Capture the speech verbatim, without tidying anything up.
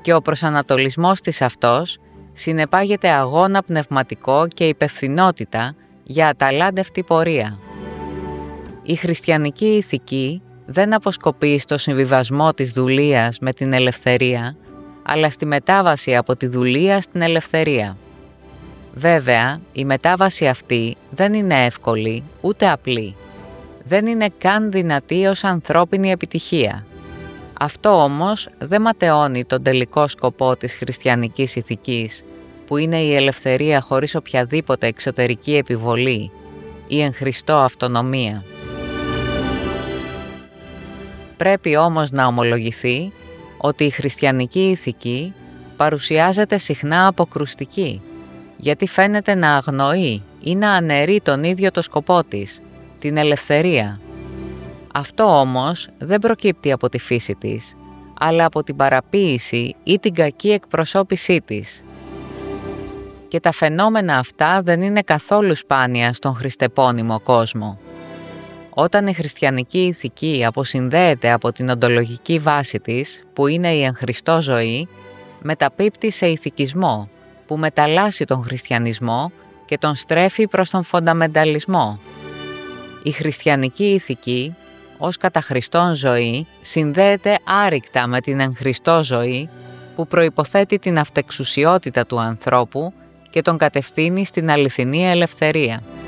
και ο προσανατολισμός της αυτός συνεπάγεται αγώνα πνευματικό και υπευθυνότητα για αταλάντευτη πορεία. Η χριστιανική ηθική δεν αποσκοπεί στο συμβιβασμό της δουλείας με την ελευθερία, αλλά στη μετάβαση από τη δουλεία στην ελευθερία. Βέβαια, η μετάβαση αυτή δεν είναι εύκολη ούτε απλή. Δεν είναι καν δυνατή ως ανθρώπινη επιτυχία. Αυτό όμως δεν ματαιώνει τον τελικό σκοπό της χριστιανικής ηθικής, που είναι η ελευθερία χωρίς οποιαδήποτε εξωτερική επιβολή, η εν Χριστώ αυτονομία. Πρέπει όμως να ομολογηθεί ότι η χριστιανική ηθική παρουσιάζεται συχνά αποκρουστική, γιατί φαίνεται να αγνοεί ή να αναιρεί τον ίδιο το σκοπό της, την ελευθερία. Αυτό όμως δεν προκύπτει από τη φύση της, αλλά από την παραποίηση ή την κακή εκπροσώπησή της. Και τα φαινόμενα αυτά δεν είναι καθόλου σπάνια στον χριστεπώνυμο κόσμο. Όταν η χριστιανική ηθική αποσυνδέεται από την οντολογική βάση της, που είναι η εν Χριστώ ζωή, μεταπίπτει σε ηθικισμό, που μεταλλάσσει τον χριστιανισμό και τον στρέφει προς τον φονταμενταλισμό. Η χριστιανική ηθική, ως κατά Χριστόν ζωή, συνδέεται άρρηκτα με την εν Χριστώ ζωή, που προϋποθέτει την αυτεξουσιότητα του ανθρώπου και τον κατευθύνει στην αληθινή ελευθερία.